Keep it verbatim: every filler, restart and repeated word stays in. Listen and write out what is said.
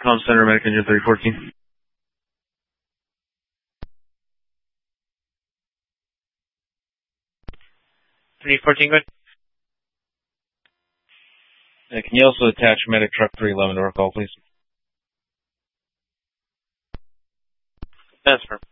Comm Center, Medic Engine three fourteen. three fourteen, good. Uh, can you also attach Medic Truck three eleven to our call, please? That's perfect.